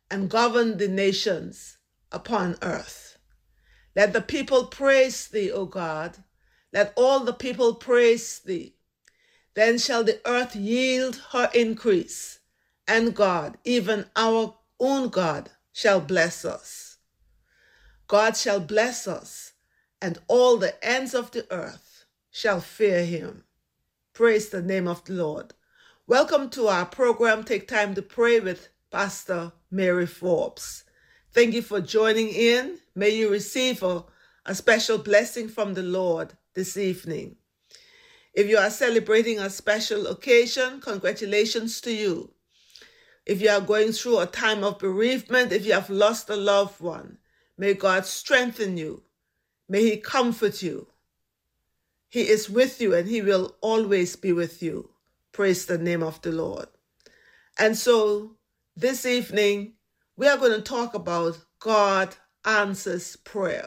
and govern the nations upon earth. Let the people praise thee, O God. Let all the people praise thee. Then shall the earth yield her increase, and God, even our own God, shall bless us. God shall bless us, and all the ends of the earth shall fear him. Praise the name of the Lord. Welcome to our program, Take Time to Pray with Pastor Mary Forbes. Thank you for joining in. May you receive a special blessing from the Lord this evening. If you are celebrating a special occasion, congratulations to you. If you are going through a time of bereavement, if you have lost a loved one, may God strengthen you. May he comfort you. He is with you and he will always be with you. Praise the name of the Lord. And so this evening, we are going to talk about God answers prayer.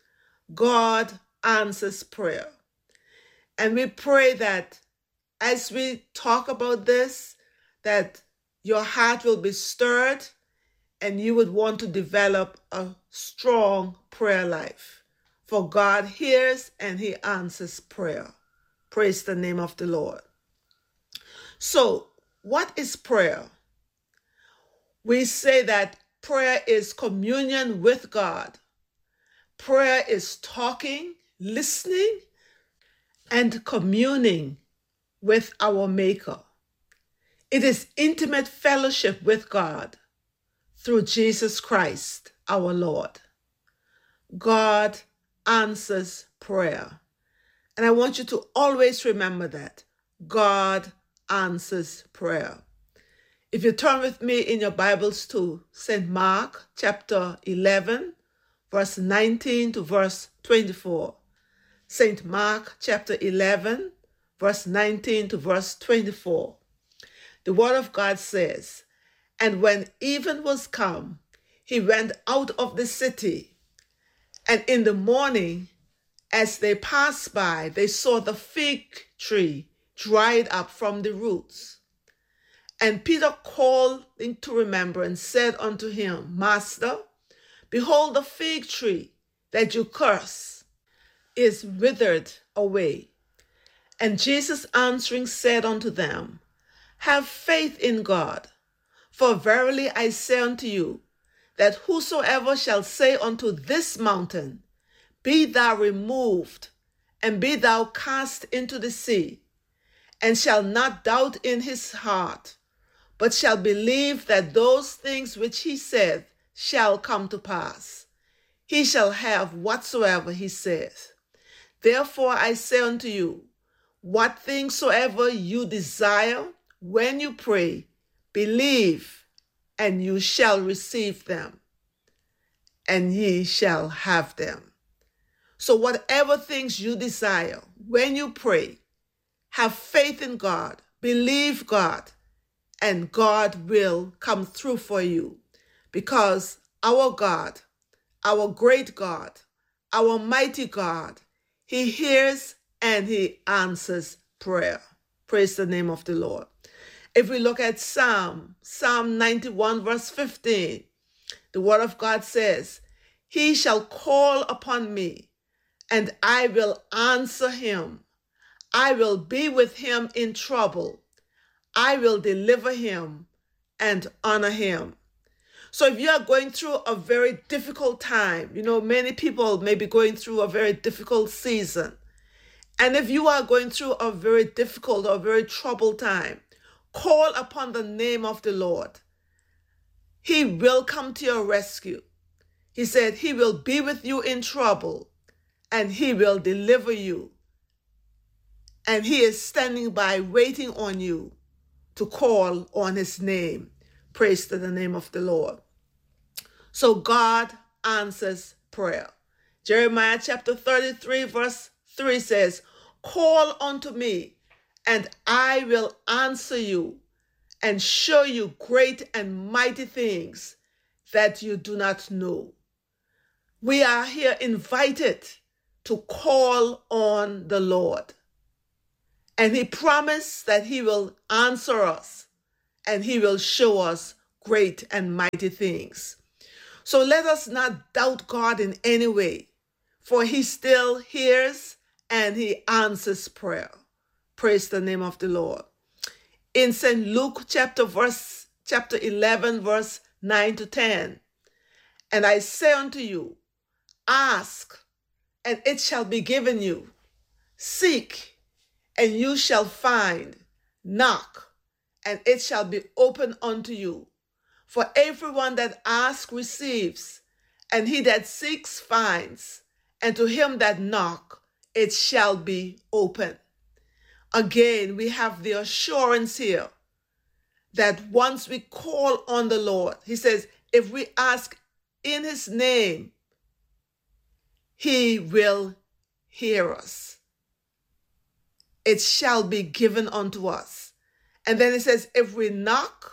God answers prayer. And we pray that as we talk about this, that your heart will be stirred and you would want to develop a strong prayer life. For God hears and he answers prayer. Praise the name of the Lord. So, what is prayer? We say that prayer is communion with God. Prayer is talking, listening, and communing with our Maker. It is intimate fellowship with God through Jesus Christ, our Lord. God answers prayer. And I want you to always remember that. God answers prayer. If you turn with me in your Bibles to St. Mark chapter 11, verse 19 to verse 24. St. Mark chapter 11, verse 19 to verse 24. The word of God says, "And when even was come, he went out of the city. And in the morning, as they passed by, they saw the fig tree dried up from the roots. And Peter called to remembrance, said unto him, Master, behold, the fig tree that you curse is withered away. And Jesus answering said unto them, Have faith in God. For verily I say unto you, that whosoever shall say unto this mountain, Be thou removed, and be thou cast into the sea, and shall not doubt in his heart, but shall believe that those things which he saith shall come to pass, he shall have whatsoever he saith. Therefore I say unto you, what things soever you desire, when you pray, believe, and you shall receive them, and ye shall have them." So whatever things you desire, when you pray, have faith in God, believe God, and God will come through for you. Because our God, our great God, our mighty God, he hears and he answers prayer. Praise the name of the Lord. If we look at Psalm 91 verse 15, the word of God says, He shall call upon me, and I will answer him. I will be with him in trouble. I will deliver him and honor him. So if you are going through a very difficult time, many people may be going through a very difficult season. And if you are going through a very difficult or very troubled time, call upon the name of the Lord. He will come to your rescue. He said he will be with you in trouble and he will deliver you. And he is standing by waiting on you to call on his name. Praise to the name of the Lord. So God answers prayer. Jeremiah chapter 33 verse 3 says, Call unto me, and I will answer you and show you great and mighty things that you do not know. We are here invited to call on the Lord. And he promised that he will answer us and he will show us great and mighty things. So let us not doubt God in any way, for he still hears and he answers prayer. Praise the name of the Lord. In St. Luke chapter 11, verse 9 to 10, and I say unto you, ask, and it shall be given you. Seek, and you shall find. Knock, and it shall be opened unto you. For everyone that asks receives, and he that seeks finds, and to him that knock, it shall be open. Again, we have the assurance here that once we call on the Lord, he says, if we ask in his name, he will hear us. It shall be given unto us. And then it says, if we knock,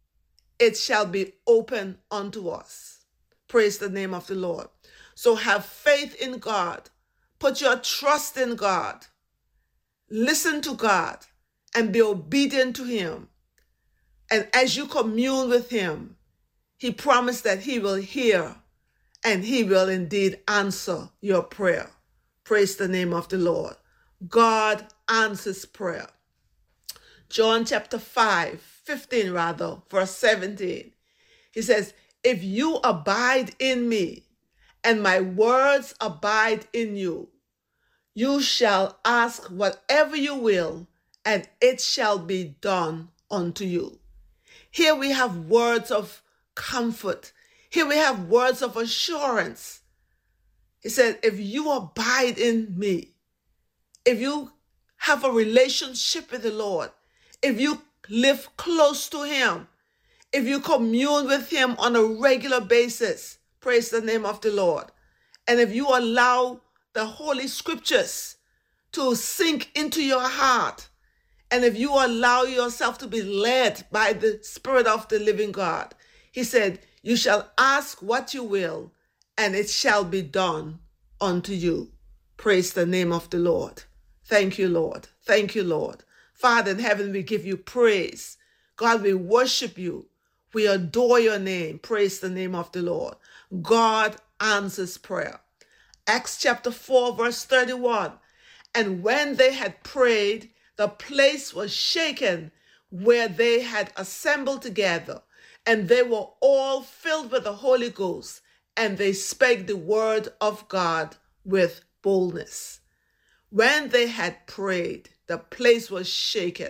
it shall be open unto us. Praise the name of the Lord. So have faith in God. Put your trust in God. Listen to God and be obedient to him. And as you commune with him, he promised that he will hear and he will indeed answer your prayer. Praise the name of the Lord. God answers prayer. John chapter 15 verse 17. He says, if you abide in me and my words abide in you, you shall ask whatever you will, and it shall be done unto you. Here we have words of comfort. Here we have words of assurance. He said, if you abide in me, if you have a relationship with the Lord, if you live close to him, if you commune with him on a regular basis, praise the name of the Lord, and if you allow the Holy Scriptures to sink into your heart, and if you allow yourself to be led by the Spirit of the living God, he said, you shall ask what you will, and it shall be done unto you. Praise the name of the Lord. Thank you, Lord. Thank you, Lord. Father in heaven, we give you praise. God, we worship you. We adore your name. Praise the name of the Lord. God answers prayer. Acts chapter 4, verse 31. And when they had prayed, the place was shaken where they had assembled together, and they were all filled with the Holy Ghost, and they spake the word of God with boldness. When they had prayed, the place was shaken.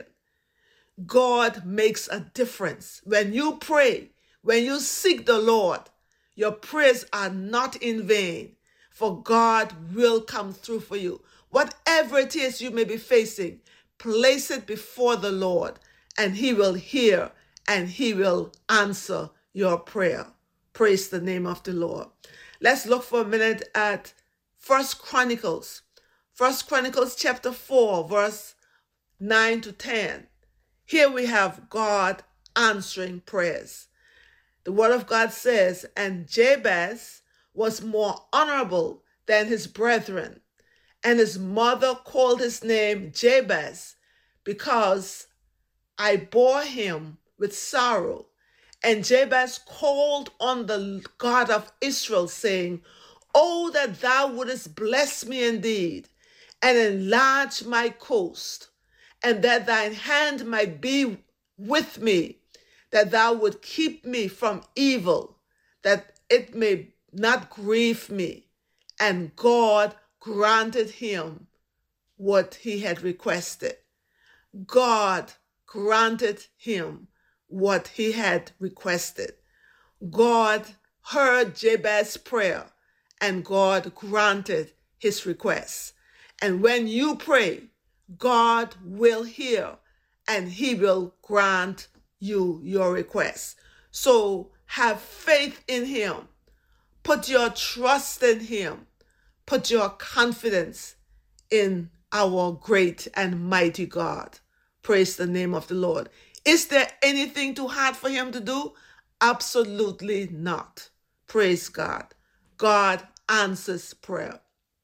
God makes a difference. When you pray, when you seek the Lord, your prayers are not in vain, for God will come through for you. Whatever it is you may be facing, place it before the Lord, and he will hear and he will answer your prayer. Praise the name of the Lord. Let's look for a minute at 1 Chronicles. 1 Chronicles chapter 4, verse 9 to 10. Here we have God answering prayers. The word of God says, and Jabez was more honorable than his brethren, and his mother called his name Jabez, because I bore him with sorrow. And Jabez called on the God of Israel, saying, oh, that thou wouldest bless me indeed, and enlarge my coast, and that thine hand might be with me, that thou would keep me from evil, that it may not grieve me. And God granted him what he had requested. God granted him what he had requested. God heard Jabez's prayer, and God granted his request. And when you pray, God will hear and he will grant you your request. So have faith in him. Put your trust in him. Put your confidence in our great and mighty God. Praise the name of the Lord. Is there anything too hard for him to do? Absolutely not. Praise God. God answers prayer.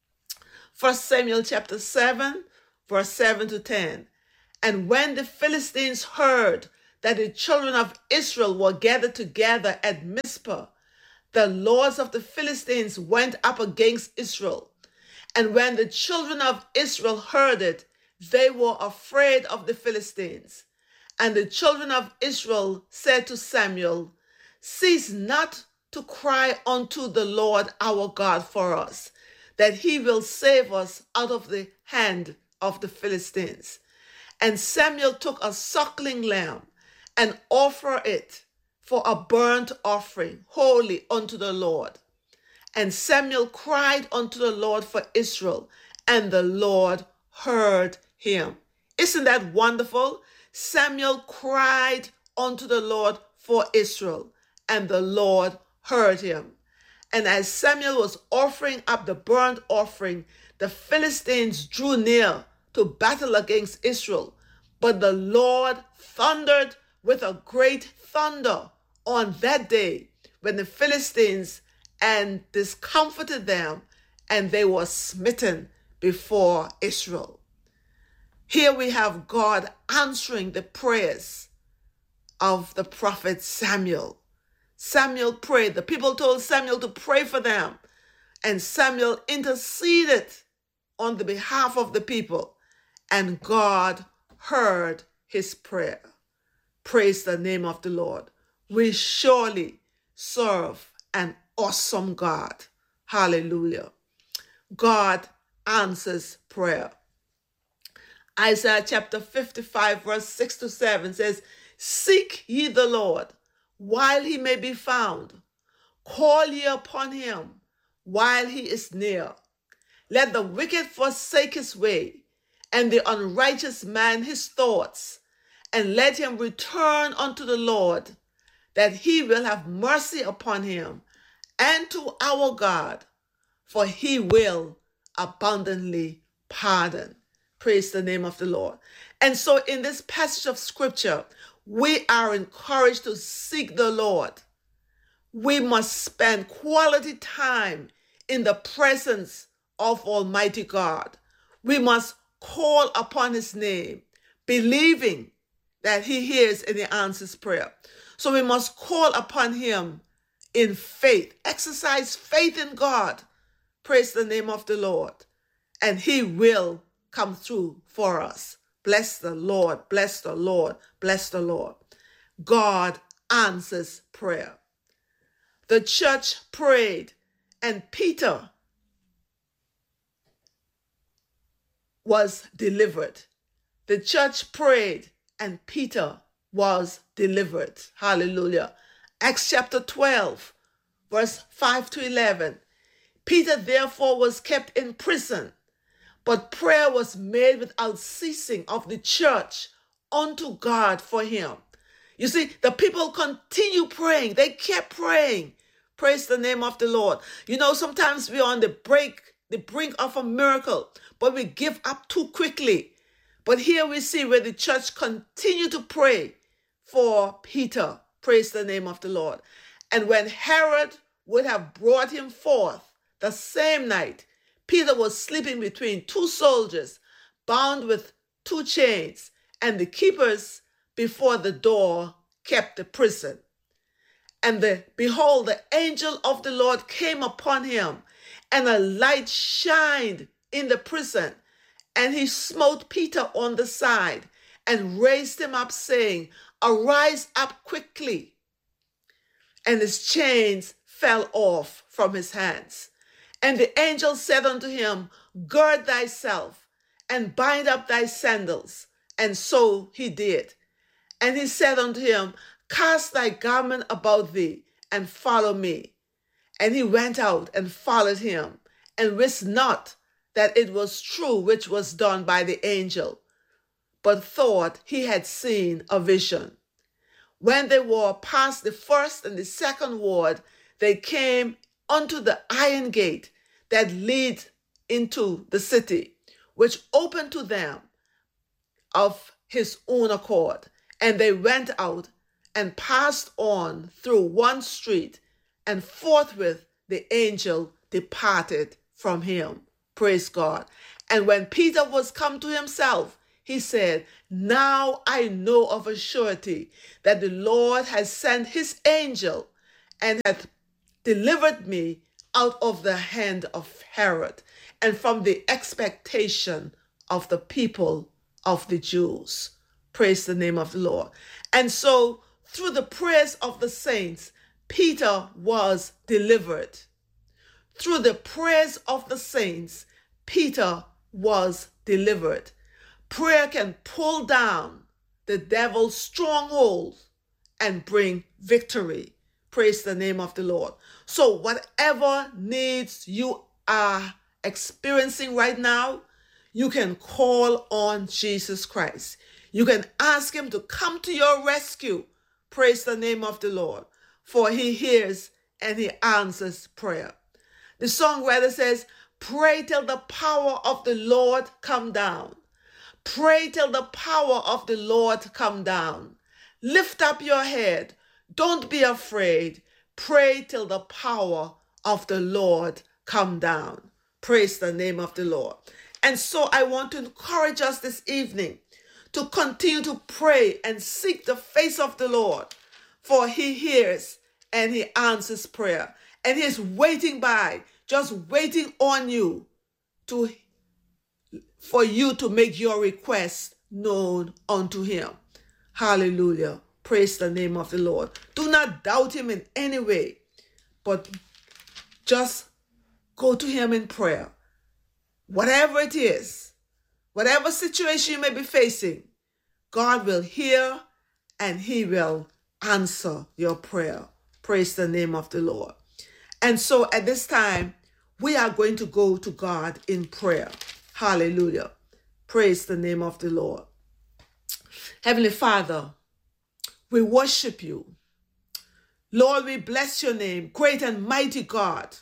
1 Samuel chapter 7, verse 7 to 10. And when the Philistines heard that the children of Israel were gathered together at Mizpah, the lords of the Philistines went up against Israel. And when the children of Israel heard it, they were afraid of the Philistines. And the children of Israel said to Samuel, "Cease not to cry unto the Lord our God for us, that he will save us out of the hand of the Philistines." And Samuel took a suckling lamb and offered it for a burnt offering, holy unto the Lord. And Samuel cried unto the Lord for Israel, and the Lord heard him. Isn't that wonderful? Samuel cried unto the Lord for Israel, and the Lord heard him. And as Samuel was offering up the burnt offering, the Philistines drew near to battle against Israel. But the Lord thundered with a great thunder on that day when the Philistines and discomfited them, and they were smitten before Israel. Here we have God answering the prayers of the prophet Samuel. Samuel prayed. The people told Samuel to pray for them, and Samuel interceded on the behalf of the people, and God heard his prayer. Praise the name of the Lord. We surely serve an awesome God. Hallelujah. God answers prayer. Isaiah chapter 55 verse 6 to 7 says, "Seek ye the Lord while he may be found. Call ye upon him while he is near. Let the wicked forsake his way, and the unrighteous man his thoughts, and let him return unto the Lord, that he will have mercy upon him, and to our God, for he will abundantly pardon." Praise the name of the Lord. And so in this passage of scripture, we are encouraged to seek the Lord. We must spend quality time in the presence of Almighty God. We must call upon his name, believing that he hears and he answers prayer. So we must call upon him in faith, exercise faith in God. Praise the name of the Lord. And he will come through for us. Bless the Lord, bless the Lord, bless the Lord. God answers prayer. The church prayed, and Peter was delivered. The church prayed, and Peter was delivered. Hallelujah. Acts chapter 12, verse 5 to 11. Peter therefore was kept in prison, but prayer was made without ceasing of the church unto God for him. You see, the people continue praying. They kept praying. Praise the name of the Lord. You know, sometimes we're on the brink of a miracle, but we give up too quickly. But here we see where the church continued to pray for Peter. Praise the name of the Lord. And when Herod would have brought him forth the same night, Peter was sleeping between two soldiers, bound with two chains, and the keepers before the door kept the prison. And behold, the angel of the Lord came upon him, and a light shined in the prison. And he smote Peter on the side and raised him up, saying, "Arise up quickly." And his chains fell off from his hands. And the angel said unto him, "Gird thyself, and bind up thy sandals." And so he did. And he said unto him, "Cast thy garment about thee, and follow me." And he went out and followed him, and wist not that it was true which was done by the angel, but thought he had seen a vision. When they were past the first and the second ward, they came unto the iron gate that leads into the city, which opened to them of his own accord. And they went out and passed on through one street, and forthwith the angel departed from him. Praise God. And when Peter was come to himself, he said, "Now I know of a surety that the Lord has sent his angel and hath delivered me out of the hand of Herod and from the expectation of the people of the Jews." Praise the name of the Lord. And so through the prayers of the saints, Peter was delivered. Through the prayers of the saints, Peter was delivered. Prayer can pull down the devil's strongholds and bring victory. Praise the name of the Lord. So whatever needs you are experiencing right now, you can call on Jesus Christ. You can ask him to come to your rescue. Praise the name of the Lord, for he hears and he answers prayer. The songwriter says, "Pray till the power of the Lord come down. Pray till the power of the Lord come down. Lift up your head. Don't be afraid. Pray till the power of the Lord come down." Praise the name of the Lord. And so I want to encourage us this evening to continue to pray and seek the face of the Lord, for he hears and he answers prayer. And he is waiting by, just waiting on you for you to make your request known unto him. Hallelujah. Praise the name of the Lord. Do not doubt him in any way, but just go to him in prayer. Whatever it is, whatever situation you may be facing, God will hear and he will answer your prayer. Praise the name of the Lord. And so at this time, we are going to go to God in prayer. Hallelujah. Praise the name of the Lord. Heavenly Father, we worship you. Lord, we bless your name, great and mighty God.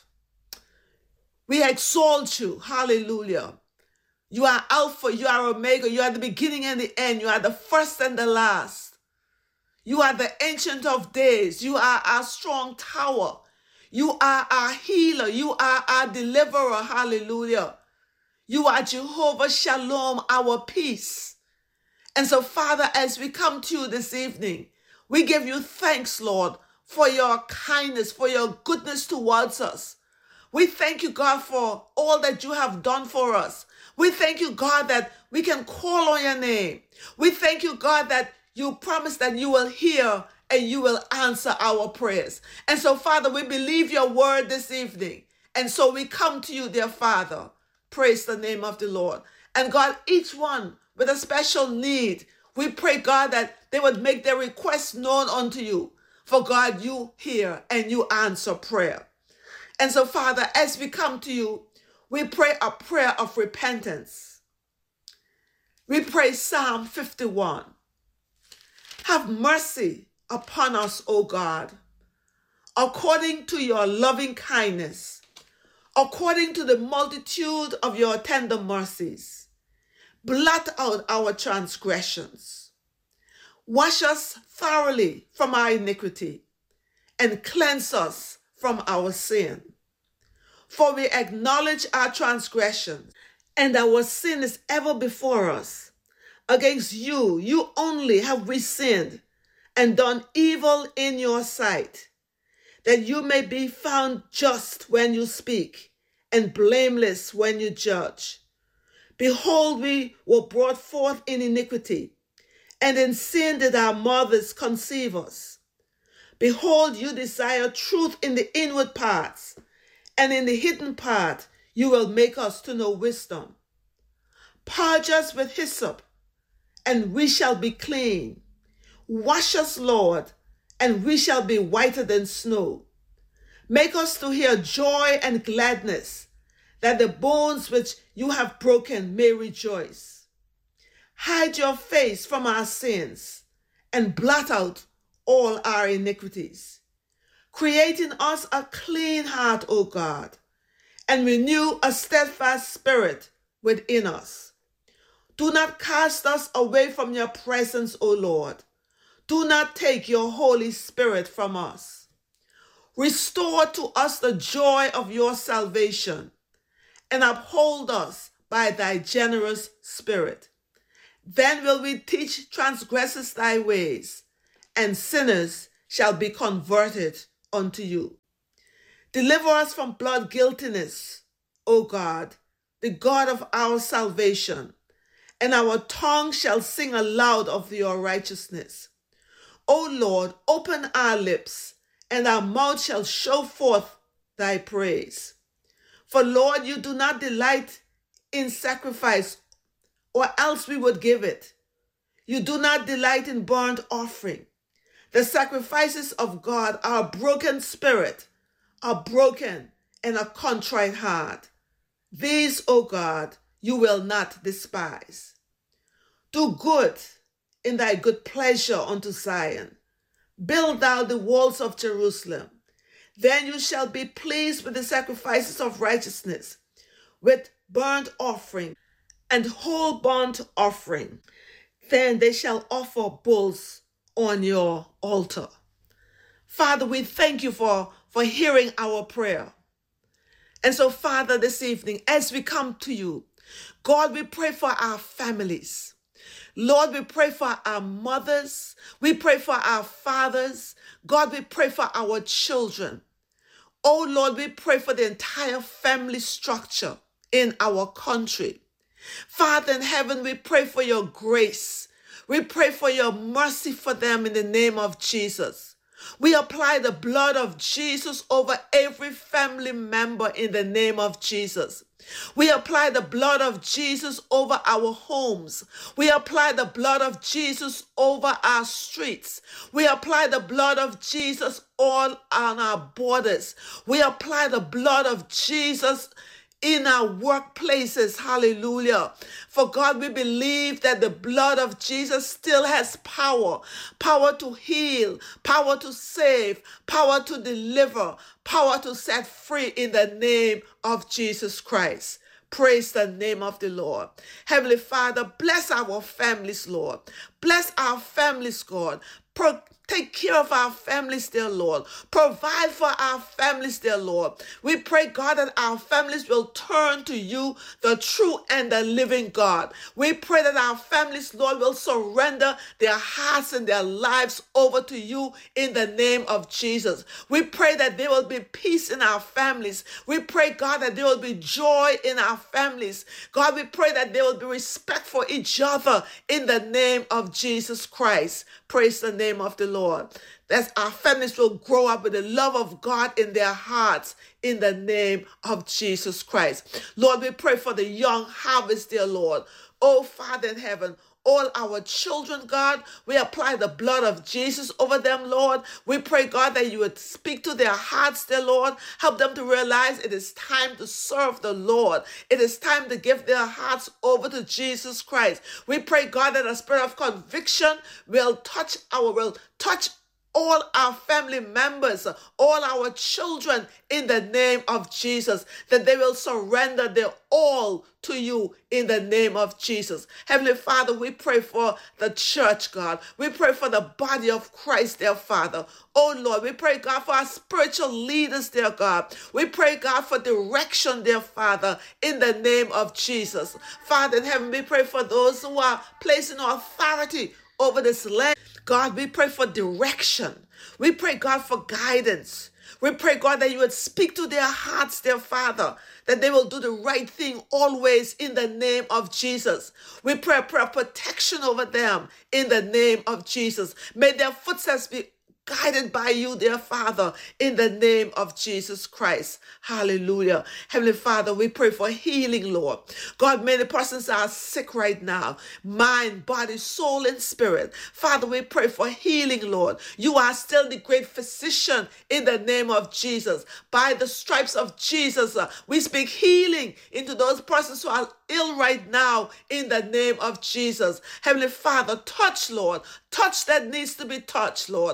We exalt you. Hallelujah. You are Alpha, you are Omega, you are the beginning and the end. You are the first and the last. You are the Ancient of Days. You are our strong tower. You are our healer. You are our deliverer. Hallelujah. You are Jehovah Shalom, our peace. And so, Father, as we come to you this evening, we give you thanks, Lord, for your kindness, for your goodness towards us. We thank you, God, for all that you have done for us. We thank you, God, that we can call on your name. We thank you, God, that you promise that you will hear and you will answer our prayers. And so, Father, we believe your word this evening. And so we come to you, dear Father. Praise the name of the Lord. And God, each one with a special need, we pray, God, that they would make their requests known unto you. For God, you hear and you answer prayer. And so, Father, as we come to you, we pray a prayer of repentance. We pray Psalm 51. Have mercy upon us, O God, according to your loving kindness, according to the multitude of your tender mercies. Blot out our transgressions. Wash us thoroughly from our iniquity and cleanse us from our sin. For we acknowledge our transgressions, and our sin is ever before us. Against you, you only have we sinned and done evil in your sight, that you may be found just when you speak and blameless when you judge. Behold, we were brought forth in iniquity, and in sin did our mothers conceive us. Behold, you desire truth in the inward parts, and in the hidden part you will make us to know wisdom. Purge us with hyssop, and we shall be clean. Wash us, Lord, and we shall be whiter than snow. Make us to hear joy and gladness, that the bones which you have broken may rejoice. Hide your face from our sins, and blot out all our iniquities. Create in us a clean heart, O God, and renew a steadfast spirit within us. Do not cast us away from your presence, O Lord. Do not take your Holy Spirit from us. Restore to us the joy of your salvation, and uphold us by thy generous spirit. Then will we teach transgressors thy ways, and sinners shall be converted unto you. Deliver us from blood guiltiness, O God, the God of our salvation, and our tongue shall sing aloud of your righteousness. O Lord, open our lips, and our mouth shall show forth thy praise. For Lord, you do not delight in sacrifice, or else we would give it. You do not delight in burnt offering. The sacrifices of God are a broken spirit, a broken and a contrite heart. These, O God, you will not despise. Do good in thy good pleasure unto Zion. Build thou the walls of Jerusalem. Then you shall be pleased with the sacrifices of righteousness, with burnt offering and whole burnt offering. Then they shall offer bulls on your altar. Father, we thank you for hearing our prayer. And so, Father, this evening, as we come to you, God, we pray for our families. Lord, we pray for our mothers. We pray for our fathers. God, we pray for our children. Oh, Lord, we pray for the entire family structure in our country. Father in heaven, we pray for your grace. We pray for your mercy for them in the name of Jesus. We apply the blood of Jesus over every family member in the name of Jesus. We apply the blood of Jesus over our homes. We apply the blood of Jesus over our streets. We apply the blood of Jesus all on our borders. We apply the blood of Jesus in our workplaces. Hallelujah. For God, we believe that the blood of Jesus still has power to heal, power to save, power to deliver, power to set free in the name of Jesus Christ. Praise the name of the Lord. Heavenly Father, bless our families, Lord. Bless our families, God. Take care of our families, dear Lord. Provide for our families, dear Lord. We pray, God, that our families will turn to you, the true and the living God. We pray that our families, Lord, will surrender their hearts and their lives over to you in the name of Jesus. We pray that there will be peace in our families. We pray, God, that there will be joy in our families. God, we pray that there will be respect for each other in the name of Jesus Christ. Praise the name of the Lord. That our families will grow up with the love of God in their hearts in the name of Jesus Christ. Lord, we pray for the young harvest, dear Lord. Oh, Father in heaven, all our children, God, we apply the blood of Jesus over them, Lord. We pray, God, that you would speak to their hearts, dear Lord. Help them to realize it is time to serve the Lord. It is time to give their hearts over to Jesus Christ. We pray, God, that a spirit of conviction will touch all our family members, all our children in the name of Jesus, that they will surrender their all to you in the name of Jesus. Heavenly Father, we pray for the church, God. We pray for the body of Christ, dear Father. Oh Lord, we pray, God, for our spiritual leaders, dear God. We pray, God, for direction, dear Father, in the name of Jesus. Father in heaven, we pray for those who are placing authority over this land. God, we pray for direction. We pray, God, for guidance. We pray, God, that you would speak to their hearts, dear Father, that they will do the right thing always in the name of Jesus. We pray a prayer of protection over them in the name of Jesus. May their footsteps be guided by you, dear Father, in the name of Jesus Christ. Hallelujah. Heavenly Father, we pray for healing, Lord. God, many persons are sick right now, mind, body, soul, and spirit. Father, we pray for healing, Lord. You are still the great physician in the name of Jesus. By the stripes of Jesus, we speak healing into those persons who are ill right now in the name of Jesus. Heavenly Father, touch, Lord. Touch that needs to be touched, Lord. Fix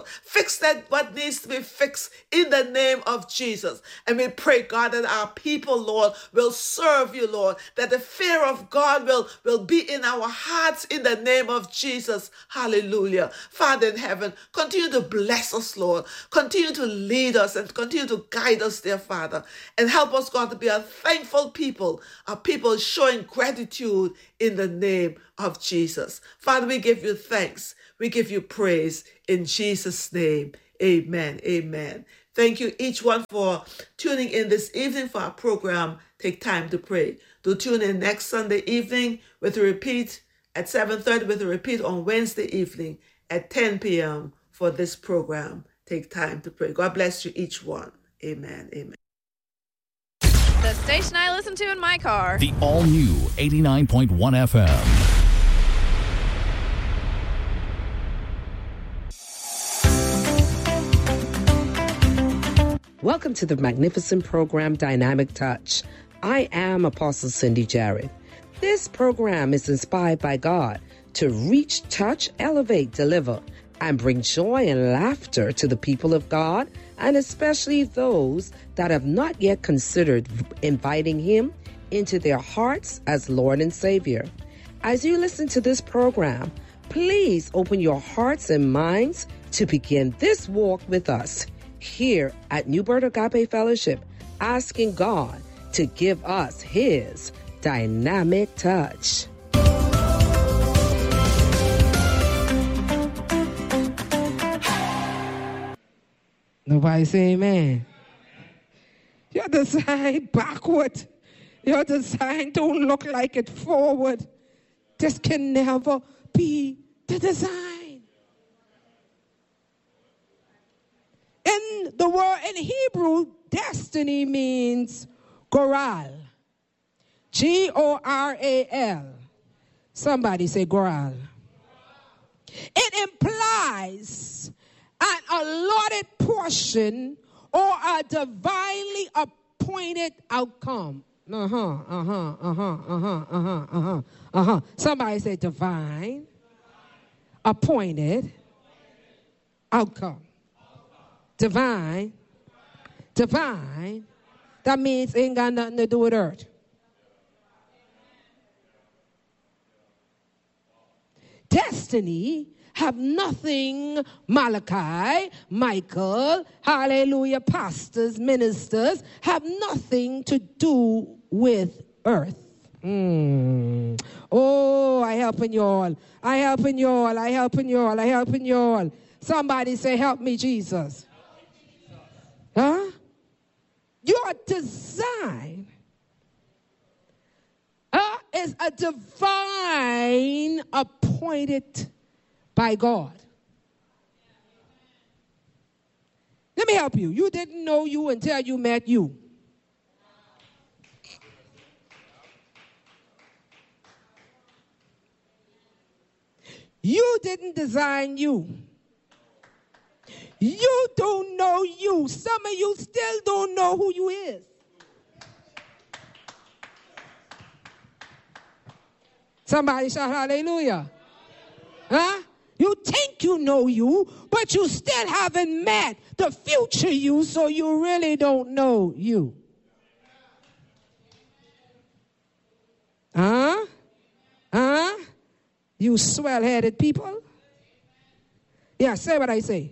Fix that what needs to be fixed in the name of Jesus. And we pray, God, that our people, Lord, will serve you, Lord, that the fear of God will be in our hearts in the name of Jesus. Hallelujah. Father in heaven, continue to bless us, Lord. Continue to lead us and continue to guide us, dear Father. And help us, God, to be a thankful people, a people showing gratitude in the name of Jesus. Father, we give you thanks. We give you praise in Jesus' name. Amen. Amen. Thank you each one for tuning in this evening for our program, Take Time to Pray. Do tune in next Sunday evening with a repeat at 7:30, with a repeat on Wednesday evening at 10 p.m. for this program, Take Time to Pray. God bless you each one. Amen. Amen. The station I listen to in my car. The all-new 89.1 FM. Welcome to the magnificent program, Dynamic Touch. I am Apostle Cindy Jarrett. This program is inspired by God to reach, touch, elevate, deliver, and bring joy and laughter to the people of God, and especially those that have not yet considered inviting Him into their hearts as Lord and Savior. As you listen to this program, please open your hearts and minds to begin this walk with us here at New Birth Agape Fellowship, asking God to give us His dynamic touch. Nobody say amen. Your design backward. Your design don't look like it forward. This can never be the design. In the word in Hebrew, destiny means goral. G-O-R-A-L. Somebody say goral. It implies an allotted portion or a divinely appointed outcome. Somebody say divine, appointed, outcome. Divine. That means it ain't got nothing to do with earth. Destiny have nothing, Malachi, Michael, hallelujah, pastors, ministers, have nothing to do with earth. Oh, I helping y'all. Somebody say, help me, Jesus. Huh? Your design is a divine appointed by God. Let me help you. You didn't know you until you met you. You didn't design you. You don't know you. Some of you still don't know who you is. Somebody shout hallelujah. Huh? You think you know you, but you still haven't met the future you, so you really don't know you. Huh? You swell-headed people. Yeah, say what I say.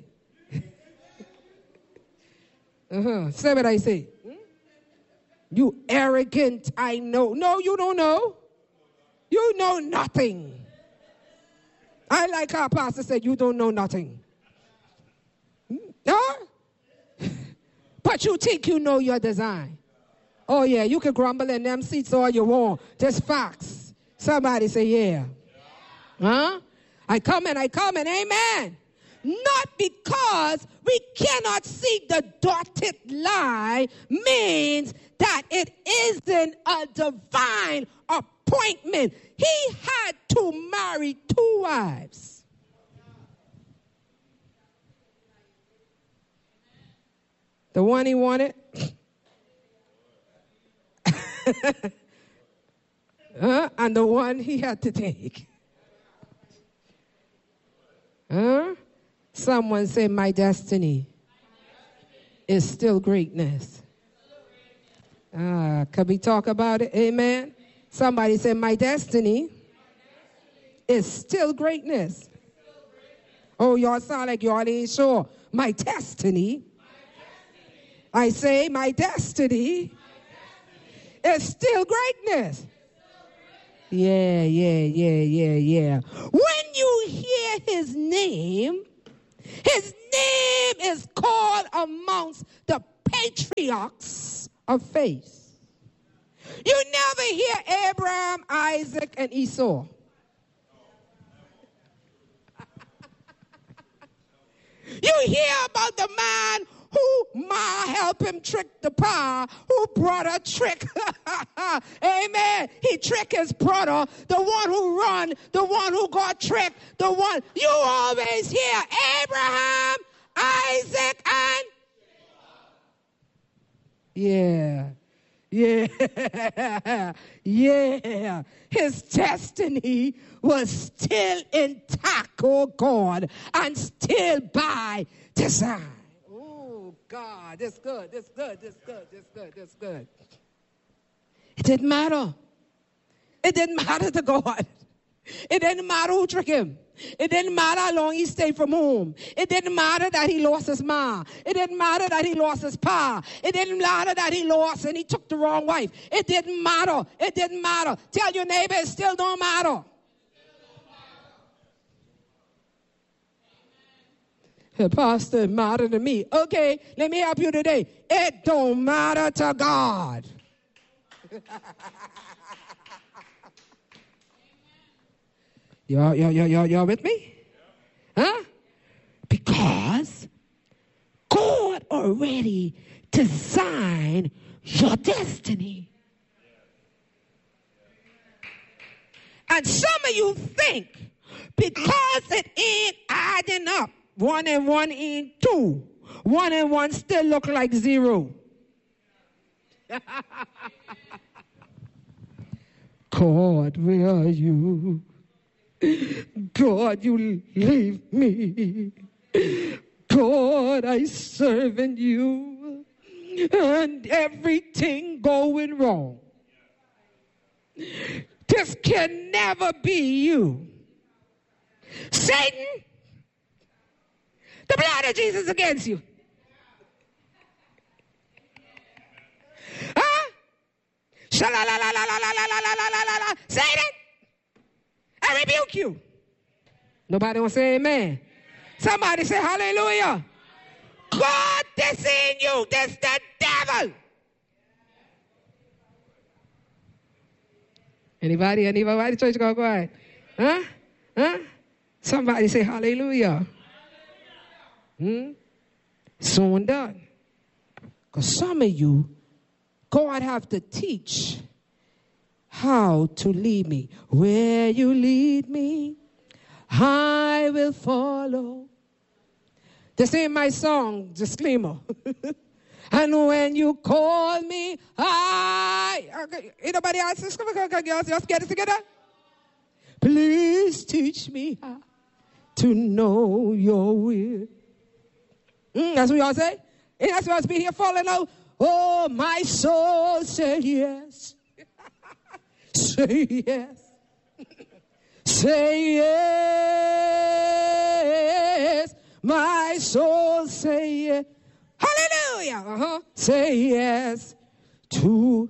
Say what I say. You arrogant, I know. No, you don't know. You know nothing. I like how Pastor said, you don't know nothing. Huh? But you think you know your design. Oh, yeah, you can grumble in them seats all you want. Just facts. Somebody say, yeah. Huh? I come and amen. Not because we cannot see the dotted line means that it isn't a divine appointment. He had to marry 2 wives. The one he wanted. And the one he had to take. Someone say, my destiny is still greatness. Can we talk about it? Amen. Somebody say, my destiny is still greatness. Oh, y'all sound like y'all ain't sure. My destiny. I say, my destiny is still greatness. Yeah. When you hear his name is called amongst the patriarchs of faith. You never hear Abraham, Isaac, and Esau. You hear about the man who ma helped him trick the pa, who brought a trick. Amen. He tricked his brother, the one who run, the one who got tricked, the one. You always hear Abraham, Isaac, and yeah. His destiny was still intact, oh God, and still by design. Oh God, this good. It didn't matter. It didn't matter to God. It didn't matter who tricked him. It didn't matter how long he stayed from home. It didn't matter that he lost his ma. It didn't matter that he lost his pa. It didn't matter that he lost and he took the wrong wife. It didn't matter. It didn't matter. Tell your neighbor it still don't matter. Hey, Pastor, it mattered to me. Okay, let me help you today. It don't matter to God. Y'all with me? Huh? Because God already designed your destiny. And some of you think because it ain't adding up, 1 and 1 ain't 2. 1 and 1 still look like 0. God, where are you? God, you leave me. God, I serving you. And everything going wrong. This can never be you. Satan, the blood of Jesus against you. Huh? Satan, I rebuke you. Nobody want to say amen. Somebody say hallelujah. God, this ain't you. That's the devil. Anybody? Church go quiet. Huh? Somebody say hallelujah. Soon done. Because some of you, God have to teach how to lead me. Where you lead me, I will follow. This ain't my song, disclaimer. And when you call me, okay, anybody else? Just get it together. Please teach me how to know your will. That's what y'all say? And that's what I was being here falling out. Oh, my soul, say yes. Say yes. Say yes. My soul, say yes. Hallelujah. Say yes to.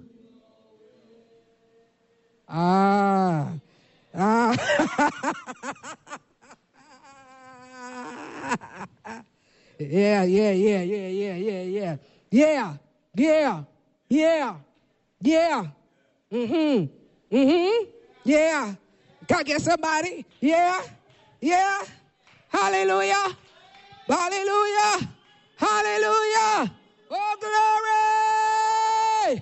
Yeah. Yeah. Can I get somebody? Yeah. Hallelujah. Oh, glory.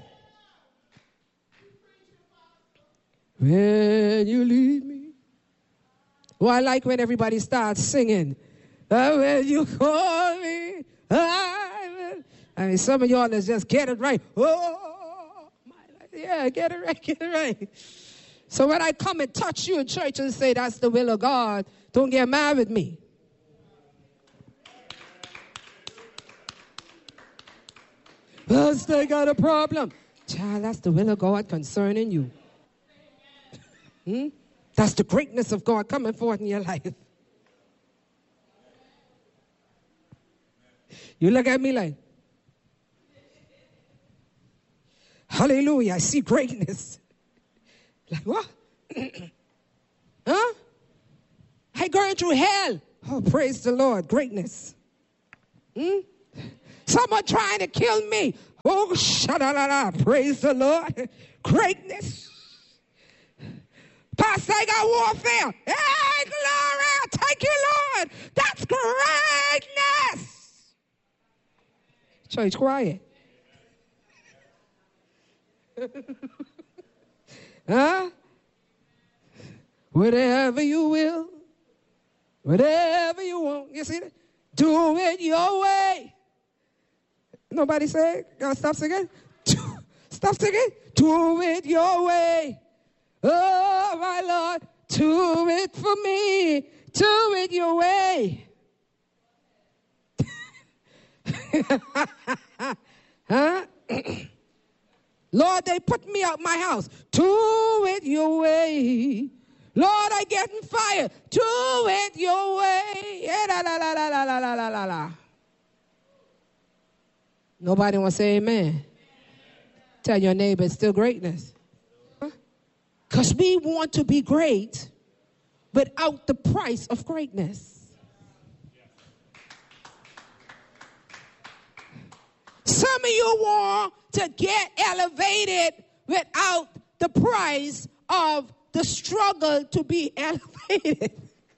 When you leave me. Oh, I like when everybody starts singing. When you call me, I mean, some of y'all let's just get it right. Oh, my life. Yeah, get it right. So when I come and touch you in church and say that's the will of God, don't get mad with me. Pastor, I got a problem. Child, that's the will of God concerning you. That's the greatness of God coming forth in your life. You look at me like, hallelujah, I see greatness. Like what? Huh? I going through hell. Oh, praise the Lord, greatness. Someone trying to kill me. Oh, shadalala, praise the Lord, greatness. Pastor, I got warfare. Hey, glory, thank you, Lord. That's greatness. Church, quiet. Huh? Whatever you will, whatever you want. You see that? Do it your way. Nobody say it? God, stop singing. Stop singing. Do it your way. Oh, my Lord, do it for me. Do it your way. Huh? Lord, they put me out my house. Do it your way. Lord, I get in fire. Do it your way. La. Nobody want to say amen. Tell your neighbor it's still greatness. Because we want to be great without the price of greatness. Some of you want to get elevated without the price of the struggle to be elevated.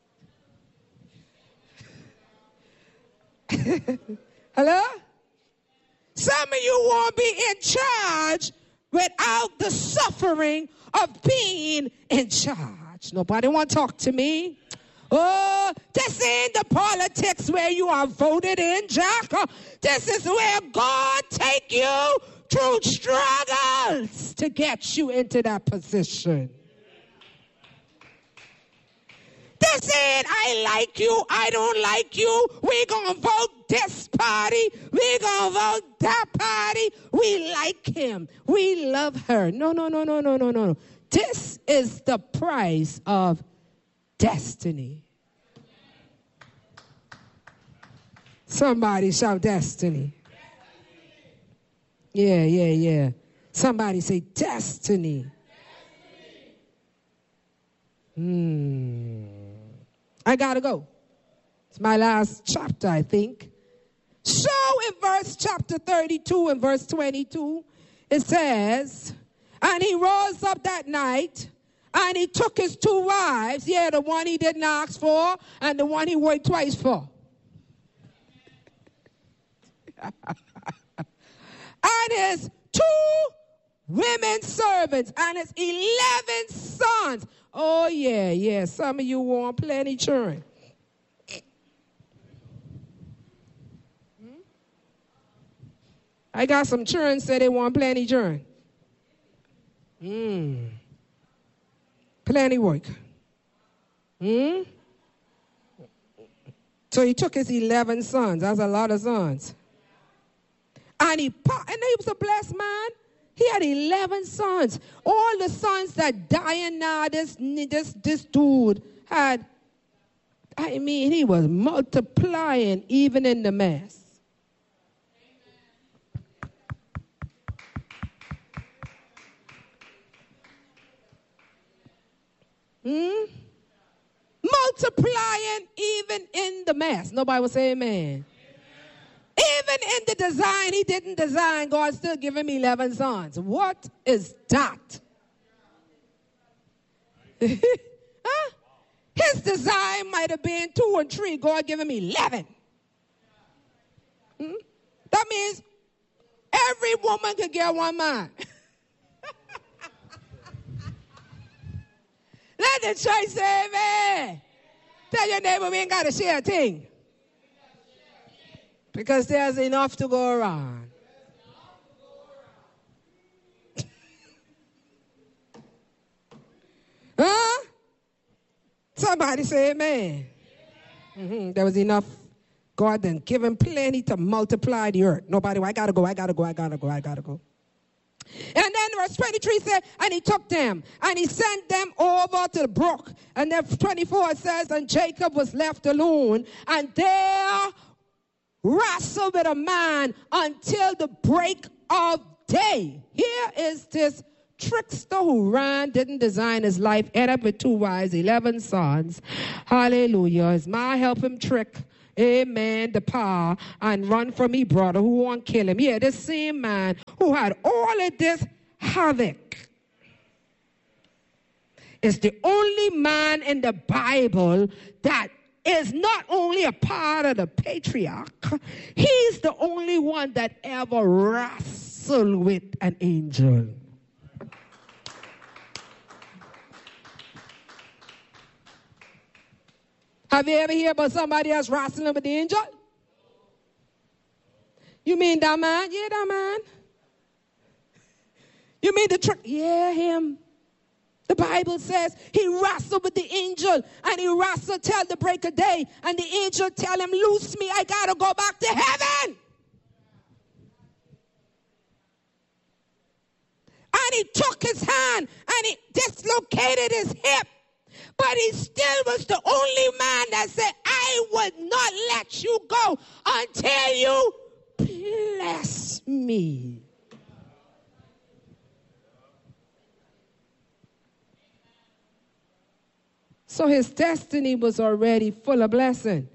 Hello? Some of you want to be in charge without the suffering of being in charge. Nobody want to talk to me. Oh, this ain't the politics where you are voted in, Jack. This is where God take you through struggles to get you into that position. This ain't I like you, I don't like you. We gonna vote this party. We gonna vote that party. We like him. We love her. No. This is the price of destiny. Somebody shout destiny. Yeah. Somebody say destiny. I gotta go. It's my last chapter, I think. So in verse chapter 32 and verse 22, it says, and he rose up that night, and he took his 2 wives, the one he didn't ask for, and the one he worked twice for. And his 2 women servants, and his 11 sons. Oh, yeah. Some of you want plenty children. I got some children say they want plenty children. Plenty work. So he took his 11 sons. That's a lot of sons. And he was a blessed man. He had 11 sons. All the sons that dying now, this dude had, he was multiplying even in the mess. Multiplying even in the mess. Nobody will say amen. Even in the design he didn't design, God still gave him 11 sons. What is that? Huh? His design might have been 2 and 3. God gave him 11. That means every woman could get one man. Let the church say amen. Tell your neighbor we ain't got to share a thing. Because there's enough to go around. Huh? Somebody say amen. There was enough God then give him plenty to multiply the earth. Nobody, I gotta go. And then verse 23 said, and he took them, and he sent them over to the brook. And then 24 says, and Jacob was left alone, and there wrestled with a man until the break of day. Here is this trickster who ran, didn't design his life, ended up with 2 wives, 11 sons. Hallelujah. Is my help him trick? Amen. The power and run from me, brother, who won't kill him. Yeah, the same man who had all of this havoc is the only man in the Bible that is not only a part of the patriarch, he's the only one that ever wrestled with an angel. Have you ever heard about somebody else wrestling with the angel? You mean that man? Yeah, that man. You mean the trick? Yeah, him. The Bible says he wrestled with the angel, and he wrestled till the break of day, and the angel tell him, loose me, I gotta go back to heaven. And he took his hand, and he dislocated his hip. But he still was the only man that said, I would not let you go until you bless me. So his destiny was already full of blessing.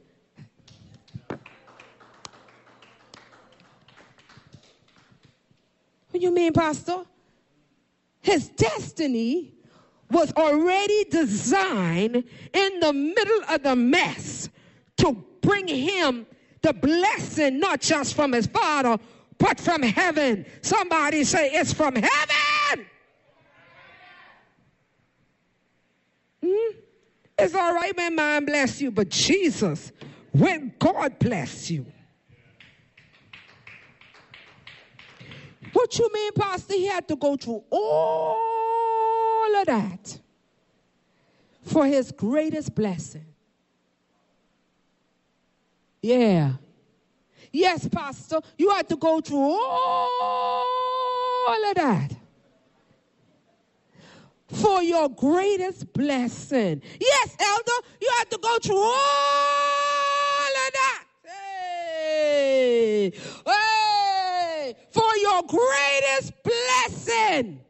What do you mean, Pastor? His destiny was already designed in the middle of the mess to bring him the blessing, not just from his father, but from heaven. Somebody say, it's from heaven. It's all right when man bless you, but Jesus, when God bless you. What you mean, Pastor? He had to go through all of that for his greatest blessing. Yeah. Yes, Pastor, you had to go through all of that for your greatest blessing. Yes, elder, you had to go through all of that. Hey, hey, for your greatest blessing.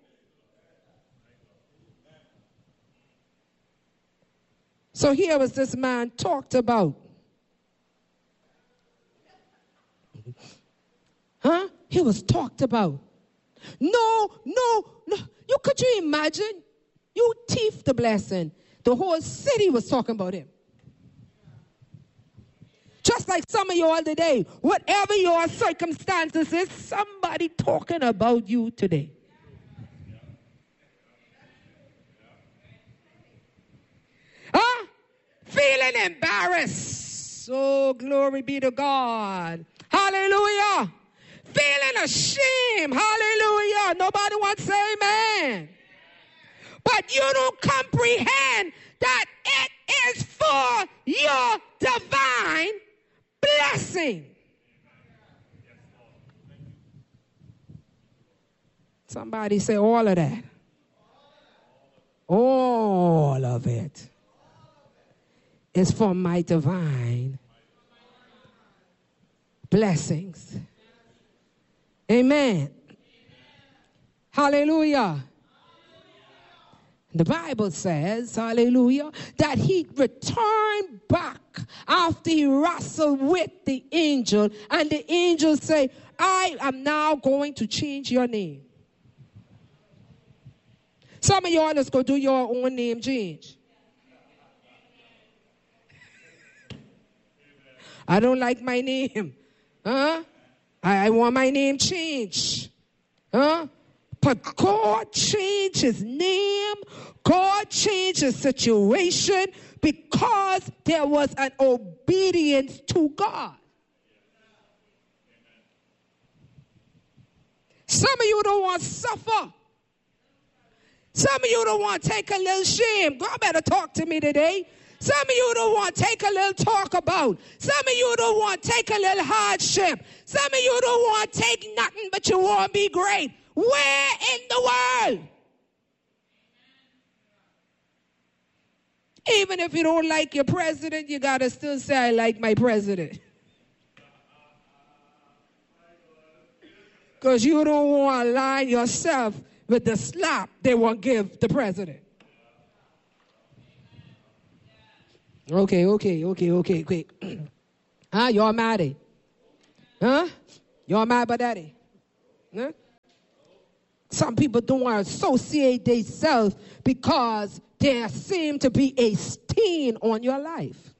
So here was this man talked about. Huh? He was talked about. No. Could you imagine? You thief the blessing. The whole city was talking about him. Just like some of you all today, whatever your circumstances is, somebody talking about you today. Huh? Feeling embarrassed. Oh, glory be to God. Hallelujah. Feeling ashamed. Hallelujah. Nobody wants to say amen. But you don't comprehend that it is for your divine blessing. Somebody say all of that. All of it is for my divine blessings. Amen. Hallelujah. The Bible says, hallelujah, that he returned back after he wrestled with the angel, and the angel said, I am now going to change your name. Some of y'all just go do your own name change. I don't like my name. Huh? I want my name changed. Huh? But God changed his name. God changed his situation because there was an obedience to God. Some of you don't want to suffer. Some of you don't want to take a little shame. God better talk to me today. Some of you don't want to take a little talk about. Some of you don't want to take a little hardship. Some of you don't want to take nothing, but you want to be great. Where in the world? Even if you don't like your president, you got to still say, I like my president. Because you don't want to align yourself with the slap they want to give the president. Okay. Huh? Y'all mad? Huh? Y'all mad about that? Huh? Some people don't want to associate themselves because there seems to be a stain on your life.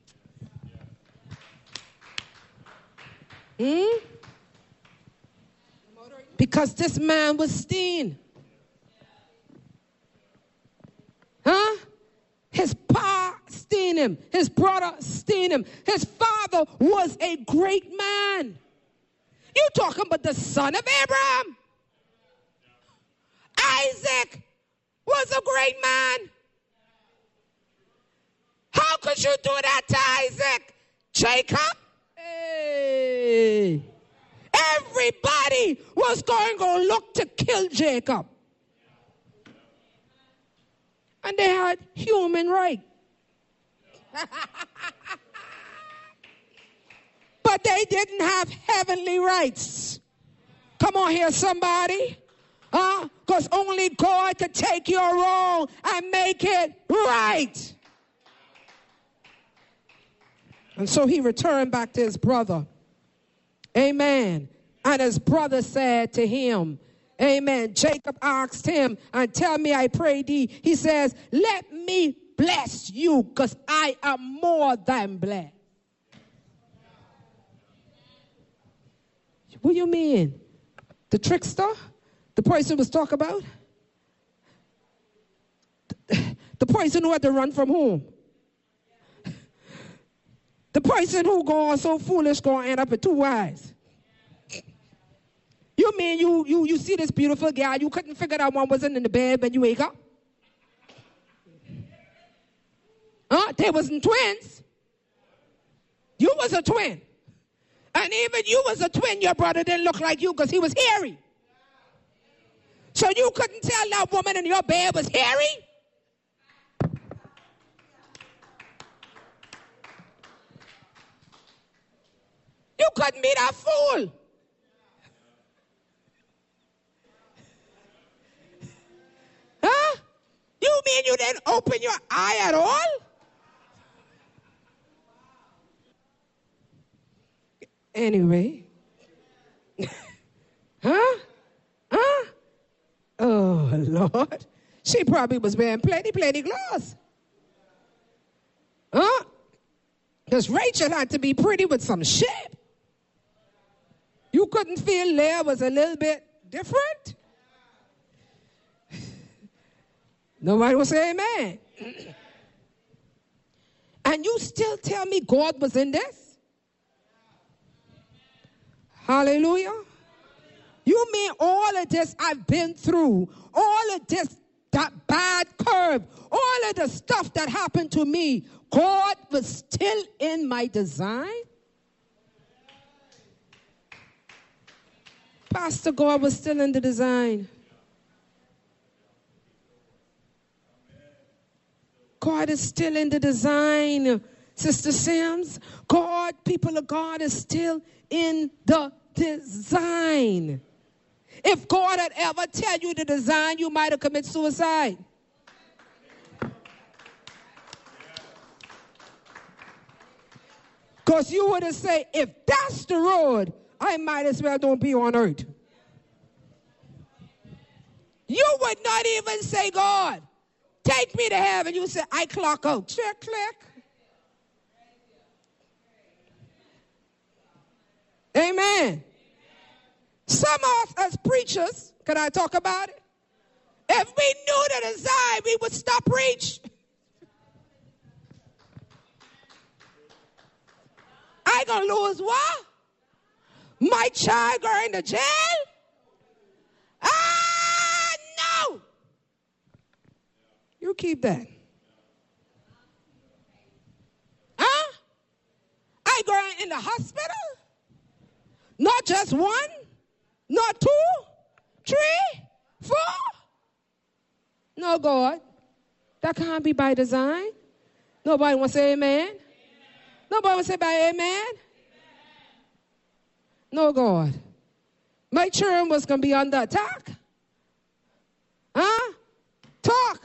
Because this man was stained. Huh? His pa stained him. His brother stained him. His father was a great man. You talking about the son of Abraham? Isaac was a great man. How could you do that to Isaac? Jacob? Hey. Everybody was going to look to kill Jacob. And they had human right. But they didn't have heavenly rights. Come on here, somebody. Because only God could take your wrong and make it right. And so he returned back to his brother. Amen. And his brother said to him, amen. Jacob asked him, and tell me, I pray thee. He says, let me bless you, because I am more than blessed. What do you mean? The trickster? The person was talking about? The person who had to run from home? The person who gone so foolish gonna end up with two wives? You mean you see this beautiful girl, you couldn't figure out one wasn't in the bed when you wake up? They wasn't twins. You was a twin. And even you was a twin, your brother didn't look like you because he was hairy. So you couldn't tell that woman in your bed was hairy? You couldn't be that fool. Huh? You mean you didn't open your eye at all? Anyway. Huh? Oh, Lord. She probably was wearing plenty clothes. Huh? Because Rachel had to be pretty with some shit. You couldn't feel Leah was a little bit different? Nobody will say amen. And you still tell me God was in this? Hallelujah. You mean all of this I've been through, all of this, that bad curve, all of the stuff that happened to me, God was still in my design? Pastor, God was still in the design. God is still in the design, Sister Sims. God, people of God, is still in the design. If God had ever tell you the design, you might have committed suicide. Because you would have said, if that's the road, I might as well don't be on earth. You would not even say, God, take me to heaven. You say, I clock out. Check, click. Amen. Some of us as preachers, can I talk about it? If we knew the design, we would stop preach. I gonna lose what? My child going to jail? No. You keep that. in the hospital? Not just one, not 2, 3, 4. No, God. That can't be by design. Nobody want to say amen? Nobody want to say by amen? No, God. My children was going to be under attack. Huh? Talk.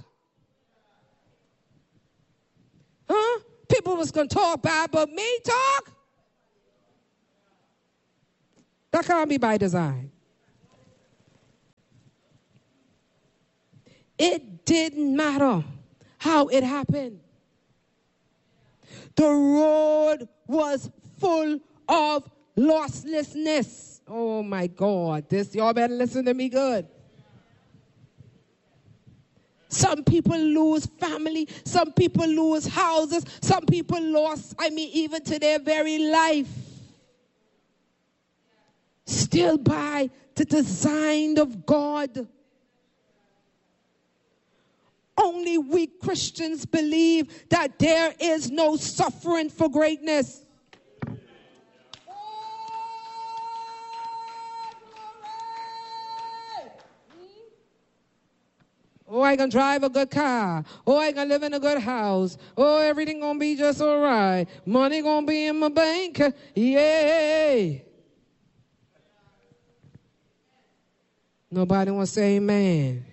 Huh? People was going to talk bad, but me talk? That can't be by design. It didn't matter how it happened. The road was full of lostlessness. Oh my God, y'all better listen to me good. Some people lose family, some people lose houses, some people lost, even to their very life. Still by the design of God. Only we Christians believe that there is no suffering for greatness. Oh, I can drive a good car. Oh, I can live in a good house. Oh, everything gonna be just all right. Money gonna be in my bank. Yay. Nobody wants to say amen.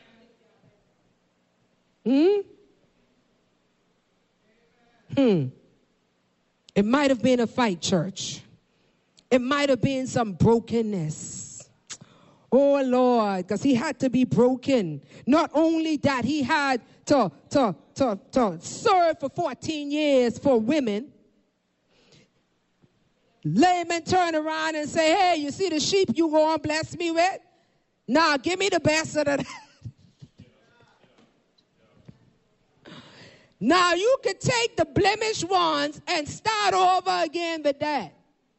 It might have been a fight, church. It might have been some brokenness. Oh, Lord, because he had to be broken. Not only that, he had to serve for 14 years for women. Layman turn around and say, hey, you see the sheep you going to bless me with? Now, give me the best of that. Now, you could take the blemished ones and start over again with that.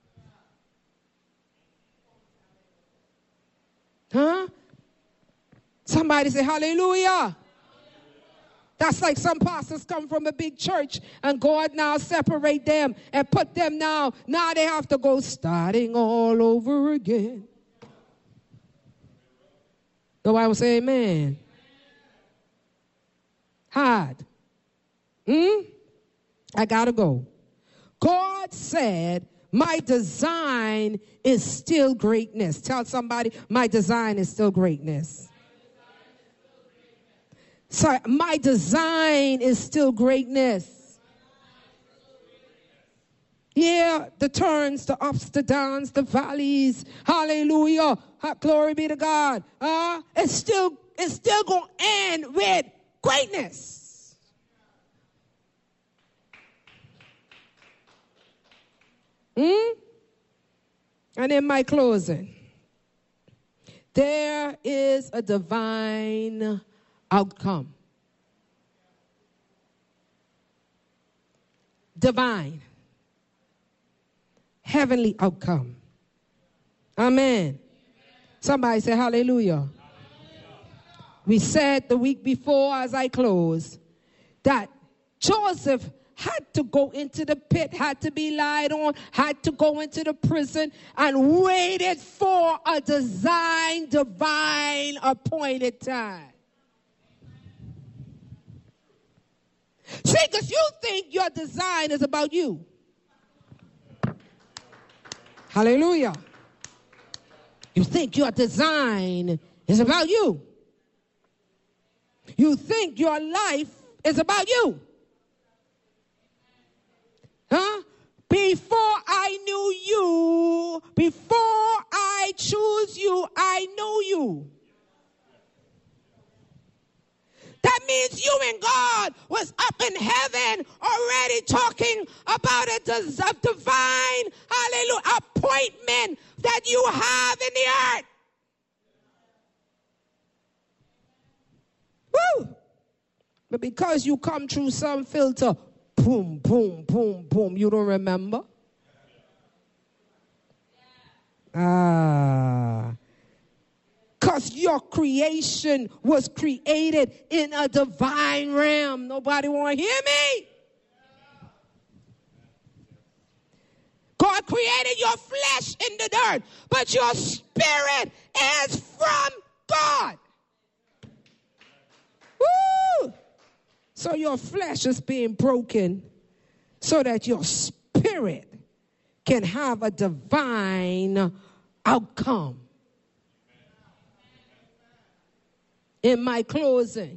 Huh? Somebody say hallelujah. That's like some pastors come from a big church and God now separate them and put them now they have to go starting all over again. The Bible say amen. Hard. I gotta go. God said, my design is still greatness. Tell somebody, my design is still greatness. So my design is still greatness. Yeah, the turns, the ups, the downs, the valleys. Hallelujah. Glory be to God. It's still going to end with greatness. And in my closing, there is a divine outcome. Divine. Heavenly outcome. Amen. Somebody say hallelujah. We said the week before as I close that Joseph had to go into the pit, had to be lied on, had to go into the prison and waited for a divine appointed time. See, because you think your design is about you. Hallelujah. You think your design is about you. You think your life is about you. Huh? Before I knew you, before I chose you, I knew you. That means you and God was up in heaven already talking about a divine, hallelujah, appointment that you have in the earth. Woo! But because you come through some filter, boom, boom, boom, boom, you don't remember? Because your creation was created in a divine realm. Nobody want to hear me? God God created your flesh in the dirt, but your spirit is from God. Woo! So your flesh is being broken so that your spirit can have a divine outcome. In my closing,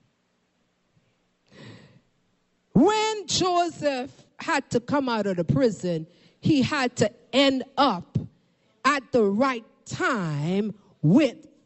when Joseph had to come out of the prison, he had to end up at the right time with